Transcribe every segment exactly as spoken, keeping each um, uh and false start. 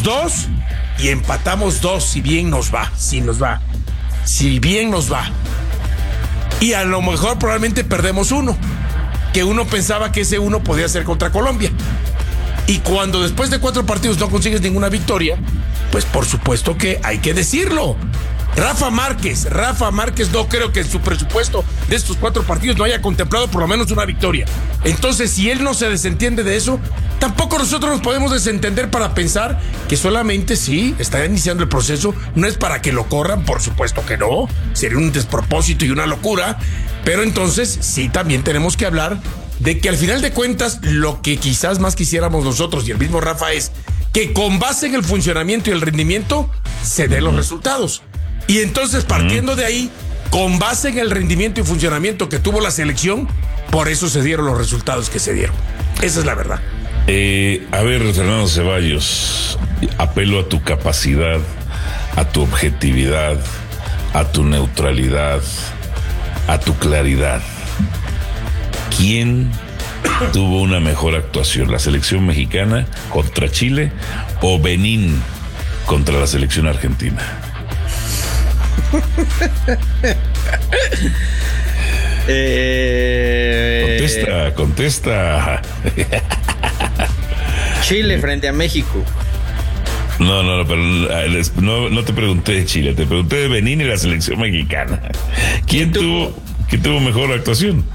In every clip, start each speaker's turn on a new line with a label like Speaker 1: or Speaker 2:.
Speaker 1: ganamos dos y empatamos dos, si bien nos va, si nos va, si bien nos va. Y a lo mejor probablemente perdemos uno, que uno pensaba que ese uno podía ser contra Colombia. Y cuando después de cuatro partidos no consigues ninguna victoria, pues por supuesto que hay que decirlo. Rafa Márquez, Rafa Márquez no creo que en su presupuesto de estos cuatro partidos no haya contemplado por lo menos una victoria. Entonces, si él no se desentiende de eso, tampoco nosotros nos podemos desentender para pensar que solamente sí, está iniciando el proceso, no es para que lo corran, por supuesto que no, sería un despropósito y una locura, pero entonces sí también tenemos que hablar de que al final de cuentas lo que quizás más quisiéramos nosotros y el mismo Rafa es que con base en el funcionamiento y el rendimiento se den los resultados. Y entonces, partiendo de ahí, con base en el rendimiento y funcionamiento que tuvo la selección, por eso se dieron los resultados que se dieron. Esa es la verdad.
Speaker 2: Eh, a ver, Fernando Ceballos, apelo a tu capacidad, a tu objetividad, a tu neutralidad, a tu claridad. ¿Quién tuvo una mejor actuación? ¿La selección mexicana contra Chile o Benín contra la selección argentina?
Speaker 3: eh...
Speaker 2: Contesta, contesta.
Speaker 3: Chile frente a México.
Speaker 2: No, no, no, pero no, no te pregunté de Chile, te pregunté de Benín y la selección mexicana. ¿Quién tuvo, quién tuvo mejor actuación?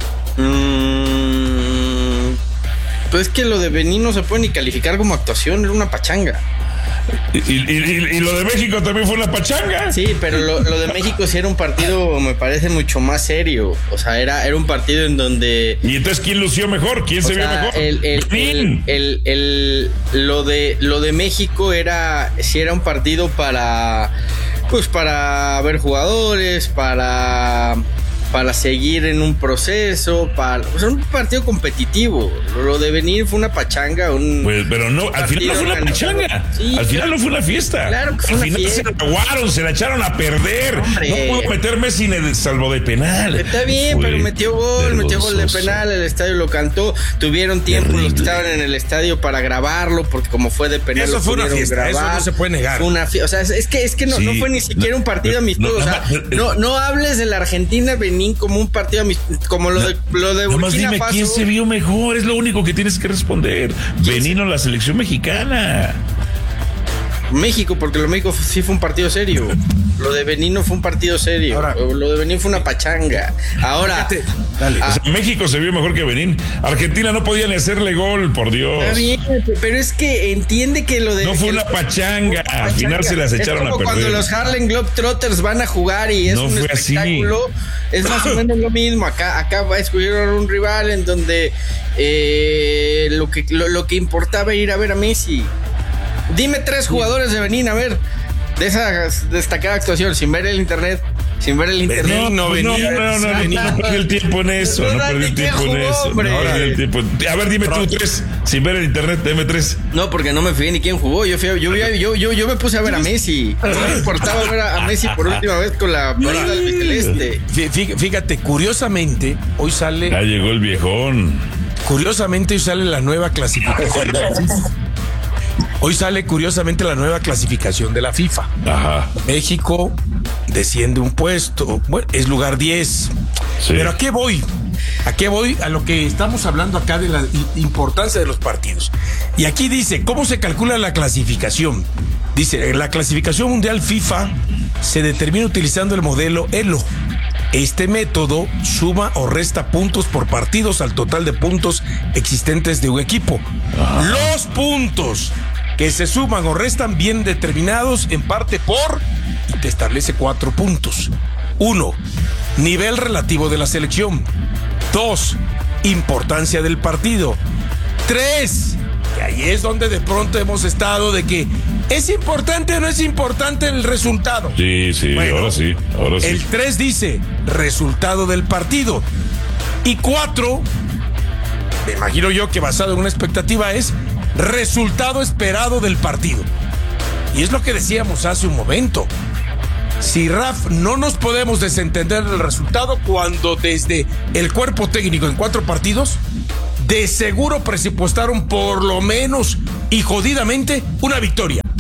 Speaker 3: Mm, pues es que lo de Benín no se puede ni calificar como actuación, era una pachanga.
Speaker 2: Y, y, y, y lo de México también fue una pachanga.
Speaker 3: Sí, pero lo, lo de México sí era un partido, me parece, mucho más serio. O sea, era, era un partido en donde...
Speaker 2: ¿Y entonces quién lució mejor? ¿Quién se vio mejor?
Speaker 3: El, el, el, el, el, lo, de, lo de México era, sí era un partido para... Pues para ver jugadores, para... para seguir en un proceso, para, o sea, un partido competitivo. Lo de venir fue una pachanga, un
Speaker 2: pues, pero no, al final no fue una pachanga. Sí, al final no fue una fiesta.
Speaker 3: Claro que fue
Speaker 2: al
Speaker 3: una
Speaker 2: final
Speaker 3: fiesta.
Speaker 2: Se la aguaron, se la echaron a perder. Hombre. No pudo meter Messi en el salvo de penal.
Speaker 3: Está bien, fue pero metió gol, metió gol de penal, el estadio lo cantó. Tuvieron tiempo terrible. Los que estaban en el estadio para grabarlo, porque como fue de penal,
Speaker 1: eso
Speaker 3: lo
Speaker 1: fue una fiesta,
Speaker 3: grabar.
Speaker 1: eso no se puede negar.
Speaker 3: Fue una fiesta, o sea, es que es que no, sí, no fue ni siquiera no, un partido amistoso. No, o sea, no, no hables de la Argentina Benín como un partido como lo de, lo de Burkina
Speaker 2: dime
Speaker 3: Faso.
Speaker 2: ¿Quién se vio mejor? Es lo único que tienes que responder. Benín o la selección mexicana.
Speaker 3: México, porque lo de México sí fue un partido serio. Lo de Benín no fue un partido serio. Ahora, lo de Benín fue una pachanga. Ahora,
Speaker 2: fíjate, dale. A, o sea, México se vio mejor que Benín. Argentina no podía ni hacerle gol, por Dios.
Speaker 3: Está bien, pero es que entiende que lo de
Speaker 2: no fue una pachanga. Al final se las echaron
Speaker 3: es como
Speaker 2: a perder.
Speaker 3: Cuando los Harlem Globetrotters van a jugar y es
Speaker 2: no
Speaker 3: un espectáculo, así. Es más o menos lo mismo. Acá, acá escogieron un rival en donde eh, lo que lo, lo que importaba era ir a ver a Messi. Dime tres jugadores de Benín, a ver, de esa destacada actuación, sin ver el internet, sin ver el internet.
Speaker 2: No, no, no, no, no, no, Benín no perdió el tiempo en eso, no perdió el tiempo en eso. No perdió el tiempo. A ver, dime tú tres, sin ver el internet, dime tres.
Speaker 3: No, porque no me fijé ni quién jugó, yo fui, yo, yo, yo, yo, yo me puse a ver a Messi. No me importaba ver a Messi por última vez con la playera del Celeste.
Speaker 1: Fíjate, curiosamente, hoy sale...
Speaker 2: Ya llegó el viejón.
Speaker 1: Curiosamente, hoy sale la nueva clasificación. Hoy sale curiosamente la nueva clasificación de la FIFA.
Speaker 2: Ajá.
Speaker 1: México desciende un puesto, bueno, es lugar diez. Sí. Pero ¿a qué voy? ¿A qué voy? A lo que estamos hablando acá de la importancia de los partidos. Y aquí dice, ¿cómo se calcula la clasificación? Dice, la clasificación mundial FIFA se determina utilizando el modelo ELO. Este método suma o resta puntos por partidos al total de puntos existentes de un equipo. Ajá. Los puntos que se suman o restan bien determinados en parte por, y te establece cuatro puntos. Uno, nivel relativo de la selección. Dos, importancia del partido. Tres, que ahí es donde de pronto hemos estado de que ¿es importante o no es importante el resultado?
Speaker 2: Sí, sí, bueno, ahora sí, ahora sí.
Speaker 1: El tres dice resultado del partido. Y cuatro, me imagino yo que basado en una expectativa es resultado esperado del partido. Y es lo que decíamos hace un momento. Si Raf, no nos podemos desentender del resultado cuando desde el cuerpo técnico en cuatro partidos de seguro presupuestaron por lo menos y jodidamente una victoria.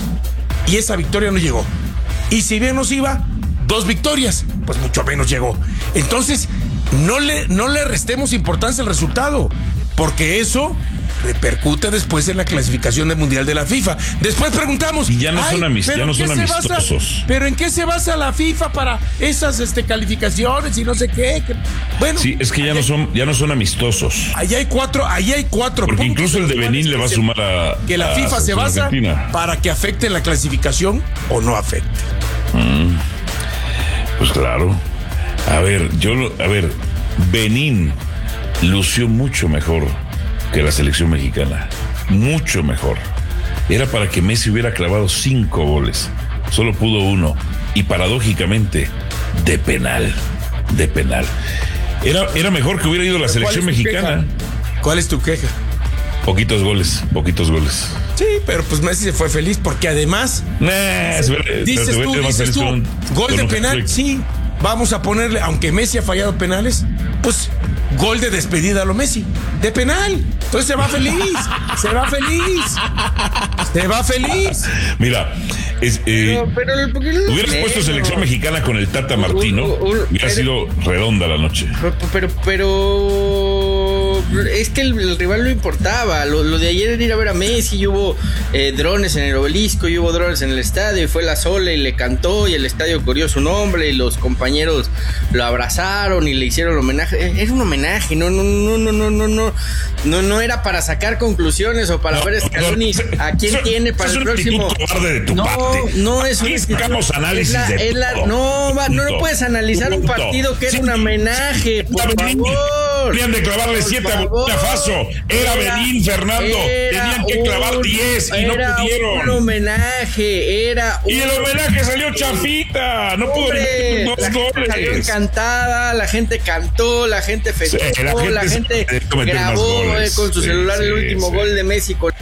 Speaker 1: y esa victoria no llegó. Y si bien nos iba, dos victorias, pues mucho menos llegó. Entonces, no le, no le restemos importancia al resultado, porque eso repercute después en la clasificación del Mundial de la FIFA. Después preguntamos,
Speaker 2: y ya no son, amist ya no son amistosos.
Speaker 1: Basa, ¿pero en qué se basa la FIFA para esas este, calificaciones y no sé qué? Que, bueno,
Speaker 2: sí, es que ya no son, ya no son amistosos.
Speaker 1: Ahí hay cuatro, ahí hay cuatro.
Speaker 2: Porque incluso el de Benín le va a sumar a
Speaker 1: que la
Speaker 2: a
Speaker 1: FIFA se basa
Speaker 2: Argentina
Speaker 1: para que afecte la clasificación o no afecte.
Speaker 2: Mm, pues claro. A ver, yo, a ver, Benín lució mucho mejor que la selección mexicana, mucho mejor. Era para que Messi hubiera clavado cinco goles, solo pudo uno, y paradójicamente de penal, de penal. Era, era mejor que hubiera ido la selección mexicana.
Speaker 1: Queja? ¿Cuál es tu queja?
Speaker 2: Poquitos goles, poquitos goles.
Speaker 1: Sí, pero pues Messi se fue feliz porque además
Speaker 2: nah,
Speaker 1: dices,
Speaker 2: pero,
Speaker 1: dices
Speaker 2: pero
Speaker 1: tú, dices tú, un, gol de penal, sí, vamos a ponerle, aunque Messi ha fallado penales, pues gol de despedida a lo Messi, de penal. Entonces se va feliz, se va feliz, se va feliz.
Speaker 2: Mira, es, eh, pero, pero, hubieras puesto no. selección mexicana con el Tata Martino, uh, uh, uh, hubiera pero, sido redonda la noche.
Speaker 3: Pero, pero, pero es que el, el rival no importaba. Lo, lo de ayer era ir a ver a Messi, y hubo eh, drones en el obelisco, y hubo drones en el estadio, y fue la Sole y le cantó, y el estadio corrió su nombre, y los compañeros lo abrazaron y le hicieron homenaje. Era un homenaje, no, no, no, no, no, no, no, no, no era para sacar conclusiones o para no, ver Scaloni no, a quién tiene para el próximo.
Speaker 2: De tu
Speaker 3: no,
Speaker 2: parte.
Speaker 3: no es un
Speaker 2: sacamos análisis.
Speaker 3: Es la,
Speaker 2: de
Speaker 3: es la, no, va, no, no puedes analizar un partido que sí, era un homenaje, por favor.
Speaker 2: Tenían de clavarle siete a Burkina Faso. Era, era Benín, Fernando. Tenían que un, clavar diez y no pudieron.
Speaker 3: Un homenaje, era un
Speaker 2: Y el homenaje salió chafita. No pudo meter dos
Speaker 3: la
Speaker 2: goles.
Speaker 3: Gente salió encantada, la gente cantó, la gente festejó, sí, la gente, la gente grabó con su sí, celular sí, el último sí. gol de Messi. Con...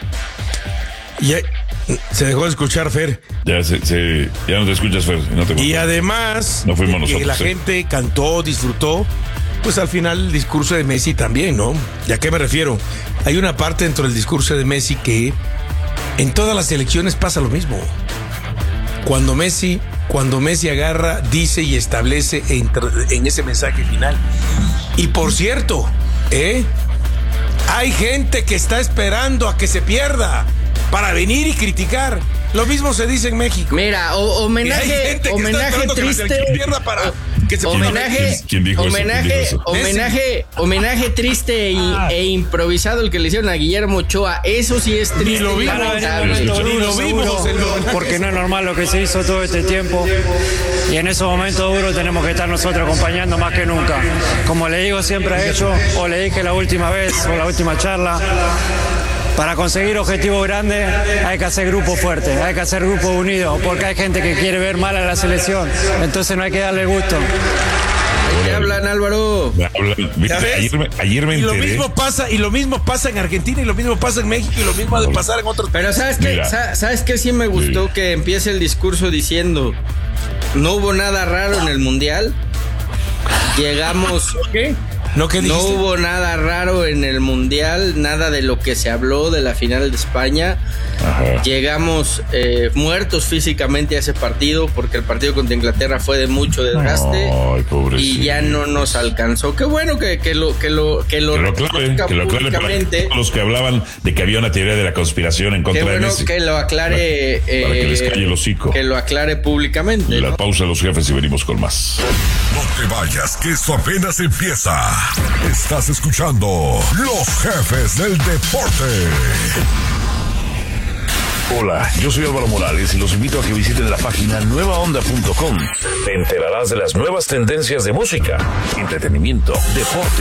Speaker 1: Y se dejó de escuchar, Fer.
Speaker 2: Ya, se, se, ya no te escuchas, Fer. No te
Speaker 1: y además,
Speaker 2: no fuimos nosotros,
Speaker 1: que la
Speaker 2: sí.
Speaker 1: gente cantó, disfrutó. Pues al final el discurso de Messi también, ¿no? ¿Y a qué me refiero? Hay una parte dentro del discurso de Messi que en todas las elecciones pasa lo mismo. Cuando Messi, cuando Messi agarra, dice y establece en, en ese mensaje final. Y por cierto, ¿eh? Hay gente que está esperando a que se pierda para venir y criticar. Lo mismo se dice en México.
Speaker 3: Mira, o, homenaje, homenaje triste.
Speaker 1: Que pierda para que se
Speaker 3: homenaje,
Speaker 2: ¿Quién dijo
Speaker 3: homenaje,
Speaker 2: eso?
Speaker 3: homenaje, homenaje triste e, ah. e improvisado el que le hicieron a Guillermo Ochoa. Eso sí es triste.
Speaker 1: Ni lo vimos,
Speaker 4: ni lo vimos, porque no es normal lo que se hizo todo este tiempo. Y en esos momentos duros tenemos que estar nosotros acompañando más que nunca. Como le digo siempre a ellos, o le dije la última vez, o la última charla. Para conseguir objetivos grandes hay que hacer grupos fuertes, hay que hacer grupos unidos, porque hay gente que quiere ver mal a la selección, entonces no hay que darle gusto.
Speaker 3: ¿De qué hablan, Álvaro?
Speaker 2: Ayer me, ayer me
Speaker 1: y lo
Speaker 2: enteré.
Speaker 1: mismo pasa, y lo mismo pasa en Argentina, y lo mismo pasa en México, y lo mismo ha de pasar en otros.
Speaker 3: Pero ¿sabes qué? ¿Sabes qué? Sí me gustó sí. que empiece el discurso diciendo: no hubo nada raro en el Mundial. Llegamos.
Speaker 1: ¿Qué? ¿No, qué
Speaker 3: no hubo nada raro en el Mundial, nada de lo que se habló de la final de España. Ajá. Llegamos eh, muertos físicamente a ese partido porque el partido contra Inglaterra fue de mucho desgaste.
Speaker 2: Ay,
Speaker 3: y ya no nos alcanzó. Qué bueno que, que lo que lo que lo,
Speaker 2: que lo aclare, que lo aclare para los que hablaban de que había una teoría de la conspiración en contra
Speaker 3: qué bueno
Speaker 2: de Messi.
Speaker 3: Que lo aclare
Speaker 2: para, eh, para que les calle el hocico.
Speaker 3: Que lo aclare públicamente.
Speaker 2: La
Speaker 3: ¿no?
Speaker 2: pausa de los jefes y venimos con más.
Speaker 5: No te vayas, que esto apenas empieza. Estás escuchando Los Jefes del Deporte.
Speaker 2: Hola, yo soy Álvaro Morales y los invito a que visiten la página nueva onda punto com. Te enterarás de las nuevas tendencias de música, entretenimiento, deporte